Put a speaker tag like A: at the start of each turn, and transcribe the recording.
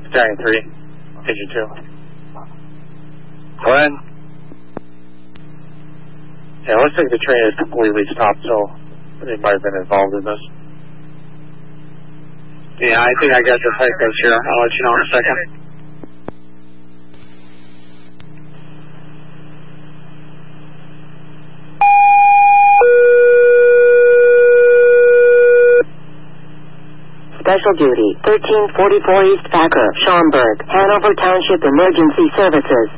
A: Battalion 3, Agent 2. Go ahead. Yeah, it looks like the train is completely stopped, so they might have been involved in this. Yeah, I think I got the psychos here. I'll let you know in a second.
B: Special Duty, 1344 East Packer, Schaumburg, Hanover Township Emergency Services.